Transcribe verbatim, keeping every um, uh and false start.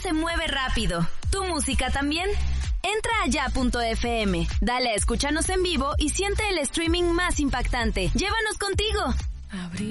se mueve rápido. ¿Tu música también? Entra a ya punto efe eme, dale a escúchanos en vivo y siente el streaming más impactante. ¡Llévanos contigo! Abrí